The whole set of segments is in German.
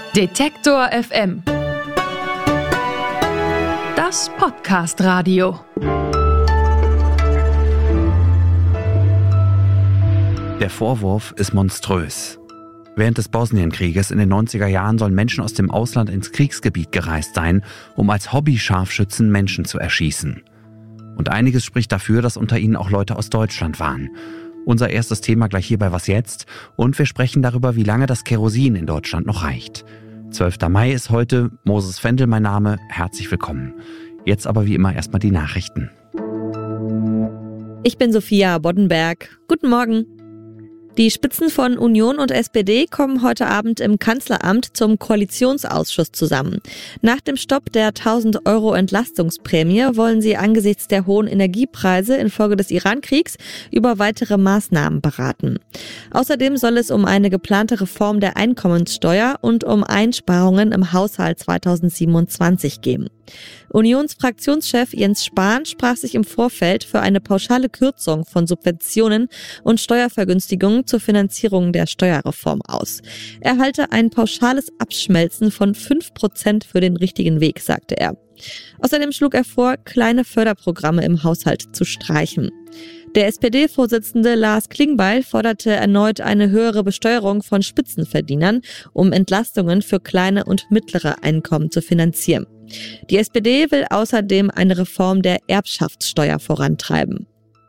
Detektor FM. Das Podcast-Radio. Der Vorwurf ist monströs. Während des Bosnienkrieges in den 90er Jahren sollen Menschen aus dem Ausland ins Kriegsgebiet gereist sein, um als Hobby-Scharfschützen Menschen zu erschießen. Und einiges spricht dafür, dass unter ihnen auch Leute aus Deutschland waren. Unser erstes Thema gleich hier bei Was jetzt? Und wir sprechen darüber, wie lange das Kerosin in Deutschland noch reicht. 12. Mai ist heute. Moses Fendel mein Name. Herzlich willkommen. Jetzt aber wie immer erstmal die Nachrichten. Ich bin Sophia Boddenberg. Guten Morgen. Die Spitzen von Union und SPD kommen heute Abend im Kanzleramt zum Koalitionsausschuss zusammen. Nach dem Stopp der 1.000 € Entlastungsprämie wollen sie angesichts der hohen Energiepreise infolge des Iran-Kriegs über weitere Maßnahmen beraten. Außerdem soll es um eine geplante Reform der Einkommenssteuer und um Einsparungen im Haushalt 2027 gehen. Unionsfraktionschef Jens Spahn sprach sich im Vorfeld für eine pauschale Kürzung von Subventionen und Steuervergünstigungen zur Finanzierung der Steuerreform aus. Er halte ein pauschales Abschmelzen von 5% für den richtigen Weg, sagte er. Außerdem schlug er vor, kleine Förderprogramme im Haushalt zu streichen. Der SPD-Vorsitzende Lars Klingbeil forderte erneut eine höhere Besteuerung von Spitzenverdienern, um Entlastungen für kleine und mittlere Einkommen zu finanzieren. Die SPD will außerdem eine Reform der Erbschaftssteuer vorantreiben.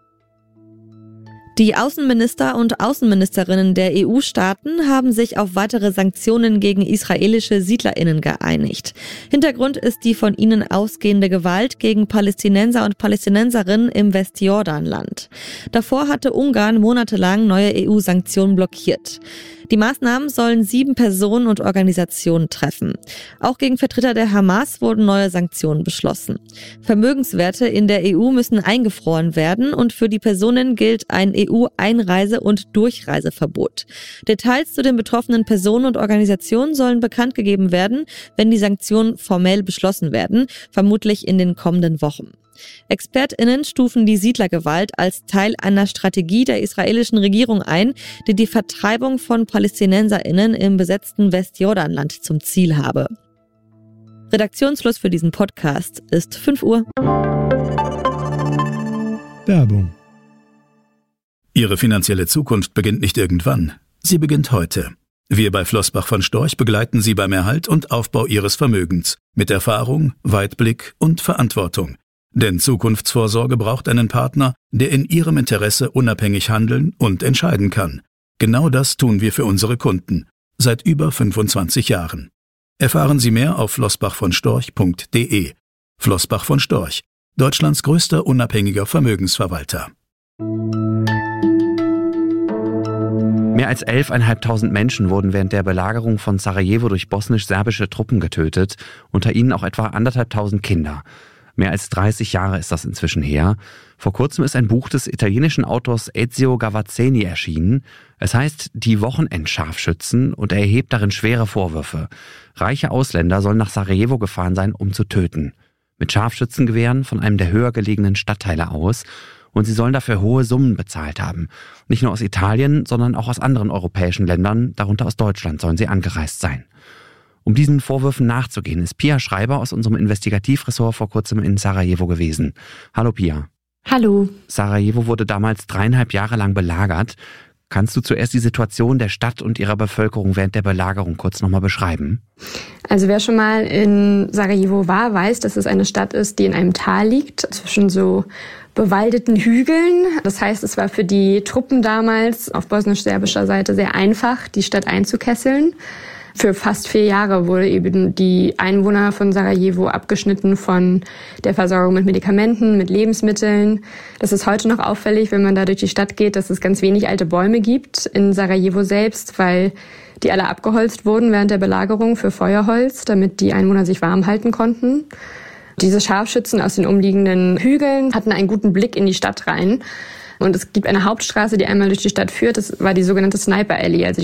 Die Außenminister und Außenministerinnen der EU-Staaten haben sich auf weitere Sanktionen gegen israelische SiedlerInnen geeinigt. Hintergrund ist die von ihnen ausgehende Gewalt gegen Palästinenser und Palästinenserinnen im Westjordanland. Davor hatte Ungarn monatelang neue EU-Sanktionen blockiert. Die Maßnahmen sollen 7 Personen und Organisationen treffen. Auch gegen Vertreter der Hamas wurden neue Sanktionen beschlossen. Vermögenswerte in der EU müssen eingefroren werden und für die Personen gilt ein EU-Einreise- und Durchreiseverbot. Details zu den betroffenen Personen und Organisationen sollen bekannt gegeben werden, wenn die Sanktionen formell beschlossen werden, vermutlich in den kommenden Wochen. ExpertInnen stufen die Siedlergewalt als Teil einer Strategie der israelischen Regierung ein, die die Vertreibung von PalästinenserInnen im besetzten Westjordanland zum Ziel habe. Redaktionsschluss für diesen Podcast ist 5 Uhr. Werbung. Ihre finanzielle Zukunft beginnt nicht irgendwann. Sie beginnt heute. Wir bei Flossbach von Storch begleiten Sie beim Erhalt und Aufbau Ihres Vermögens. Mit Erfahrung, Weitblick und Verantwortung. Denn Zukunftsvorsorge braucht einen Partner, der in Ihrem Interesse unabhängig handeln und entscheiden kann. Genau das tun wir für unsere Kunden. Seit über 25 Jahren. Erfahren Sie mehr auf flossbachvonstorch.de. Flossbach von Storch, Deutschlands größter unabhängiger Vermögensverwalter. Mehr als 11.500 Menschen wurden während der Belagerung von Sarajevo durch bosnisch-serbische Truppen getötet, unter ihnen auch etwa 1.500 Kinder. Mehr als 30 Jahre ist das inzwischen her. Vor kurzem ist ein Buch des italienischen Autors Ezio Gavazzeni erschienen. Es heißt Die Wochenendscharfschützen und er erhebt darin schwere Vorwürfe. Reiche Ausländer sollen nach Sarajevo gefahren sein, um zu töten. Mit Scharfschützengewehren von einem der höher gelegenen Stadtteile aus. Und sie sollen dafür hohe Summen bezahlt haben. Nicht nur aus Italien, sondern auch aus anderen europäischen Ländern, darunter aus Deutschland, sollen sie angereist sein. Um diesen Vorwürfen nachzugehen, ist Pia Schreiber aus unserem Investigativressort vor kurzem in Sarajevo gewesen. Hallo Pia. Hallo. Sarajevo wurde damals 3,5 Jahre lang belagert. Kannst du zuerst die Situation der Stadt und ihrer Bevölkerung während der Belagerung kurz nochmal beschreiben? Also wer schon mal in Sarajevo war, weiß, dass es eine Stadt ist, die in einem Tal liegt, zwischen so bewaldeten Hügeln. Das heißt, es war für die Truppen damals auf bosnisch-serbischer Seite sehr einfach, die Stadt einzukesseln. Für fast 4 Jahre wurde eben die Einwohner von Sarajevo abgeschnitten von der Versorgung mit Medikamenten, mit Lebensmitteln. Das ist heute noch auffällig, wenn man da durch die Stadt geht, dass es ganz wenig alte Bäume gibt in Sarajevo selbst, weil die alle abgeholzt wurden während der Belagerung für Feuerholz, damit die Einwohner sich warm halten konnten. Diese Scharfschützen aus den umliegenden Hügeln hatten einen guten Blick in die Stadt rein. Und es gibt eine Hauptstraße, die einmal durch die Stadt führt. Das war die sogenannte Sniper Alley, also